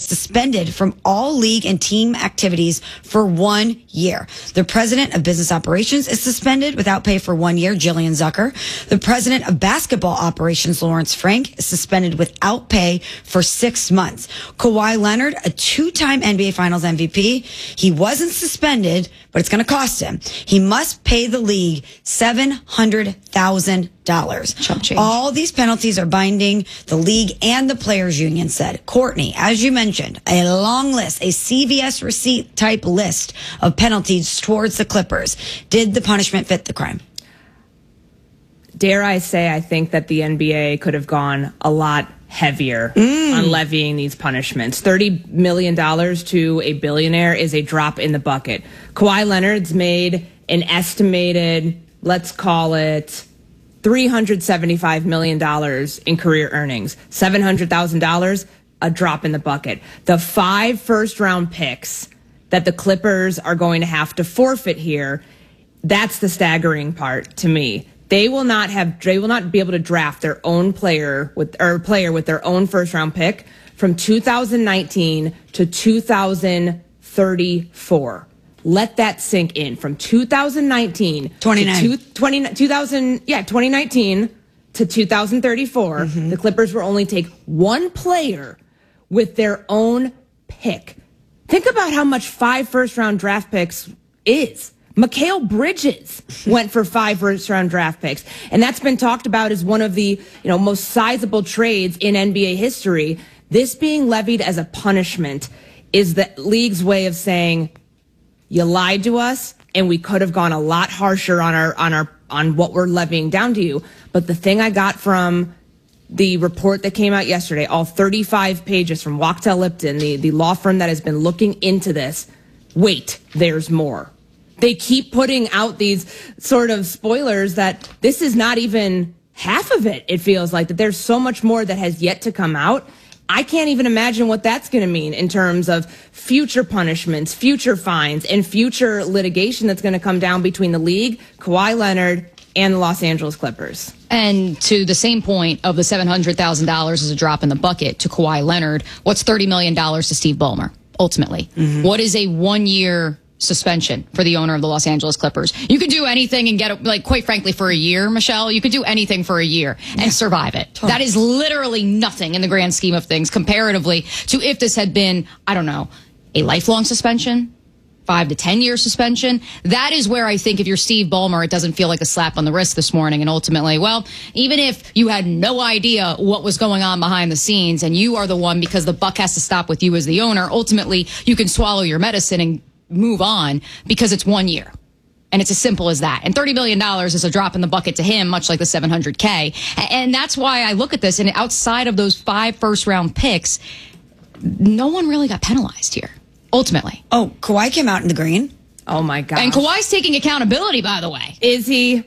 suspended from all league and team activities for 1 year. The president of business operations is suspended without pay for 1 year, Jillian Zucker. The president of basketball operations, Lawrence Frank, is suspended without pay for 6 months. Kawhi Leonard, a two-time NBA Finals MVP, he wasn't suspended, but it's going to cost him. He must pay the league $700,000. All these penalties are binding, the league and the players union said. Courtney, as you mentioned, a long list, a CVS receipt type list of penalties towards the Clippers. Did the punishment fit the crime? Dare I say, I think that the NBA could have gone a lot heavier on levying these punishments. $30 million to a billionaire is a drop in the bucket. Kawhi Leonard's made an estimated, let's call it, $375 million in career earnings. $700,000, a drop in the bucket. The 5 first-round picks that the Clippers are going to have to forfeit here, that's the staggering part to me. They will not be able to draft their own player with their own first round pick from 2019 to 2034. Let that sink in. From 2019 to 2019 to 2034, the Clippers will only take one player with their own pick. Think about how much 5 first round draft picks is. Mikal Bridges went for 5 first-round draft picks, and that's been talked about as one of the most sizable trades in NBA history. This being levied as a punishment is the league's way of saying, you lied to us, and we could have gone a lot harsher on what we're levying down to you. But the thing I got from the report that came out yesterday, all 35 pages from Wachtell Lipton, the law firm that has been looking into this, wait, there's more. They keep putting out these sort of spoilers that this is not even half of it. It feels like that there's so much more that has yet to come out. I can't even imagine what that's going to mean in terms of future punishments, future fines, and future litigation that's going to come down between the league, Kawhi Leonard, and the Los Angeles Clippers. And to the same point of the $700,000 is a drop in the bucket to Kawhi Leonard, what's $30 million to Steve Ballmer, ultimately? What is a 1 year suspension for the owner of the Los Angeles Clippers? You could do anything and get, quite frankly, for a year, Michelle, you could do anything for a year and survive it. Totally. That is literally nothing in the grand scheme of things comparatively to if this had been, I don't know, a lifelong suspension, 5 to 10 year suspension. That is where I think if you're Steve Ballmer, it doesn't feel like a slap on the wrist this morning. And ultimately, well, even if you had no idea what was going on behind the scenes and you are the one, because the buck has to stop with you as the owner, ultimately you can swallow your medicine and move on because it's 1 year. And it's as simple as that. And $30 million is a drop in the bucket to him, much like the $700K. And that's why I look at this. And outside of those 5 first round picks, no one really got penalized here, ultimately. Oh, Kawhi came out in the green. Oh, my God. And Kawhi's taking accountability, by the way. Is he,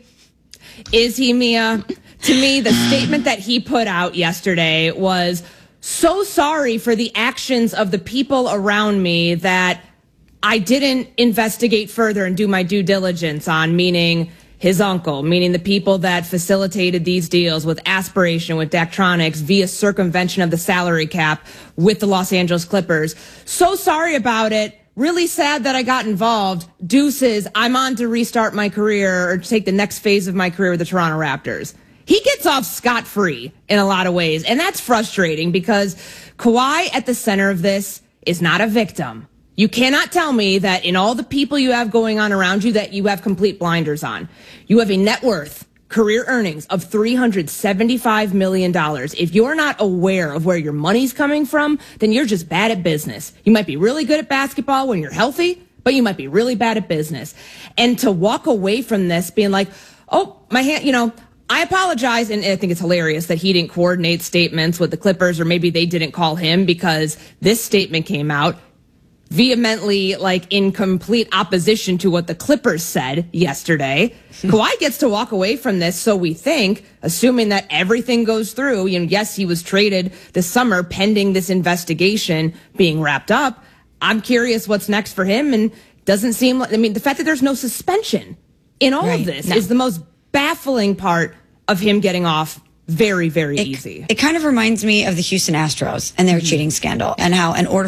Mia? To me, the statement that he put out yesterday was so sorry for the actions of the people around me that I didn't investigate further and do my due diligence on, meaning his uncle, meaning the people that facilitated these deals with Aspiration, with Daktronics, via circumvention of the salary cap with the Los Angeles Clippers. So sorry about it. Really sad that I got involved. Deuces, I'm on to restart my career or take the next phase of my career with the Toronto Raptors. He gets off scot-free in a lot of ways, and that's frustrating because Kawhi at the center of this is not a victim. You cannot tell me that in all the people you have going on around you that you have complete blinders on. You have a net worth, career earnings of $375 million. If you're not aware of where your money's coming from, then you're just bad at business. You might be really good at basketball when you're healthy, but you might be really bad at business. And to walk away from this being like, oh, my hand, I apologize, and I think it's hilarious that he didn't coordinate statements with the Clippers, or maybe they didn't call him because this statement came out vehemently, in complete opposition to what the Clippers said yesterday. Kawhi gets to walk away from this, so we think, assuming that everything goes through, yes, he was traded this summer pending this investigation being wrapped up. I'm curious what's next for him, and doesn't seem like, the fact that there's no suspension in all of this is the most baffling part of him getting off very, very easy. It kind of reminds me of the Houston Astros and their cheating scandal, and how in order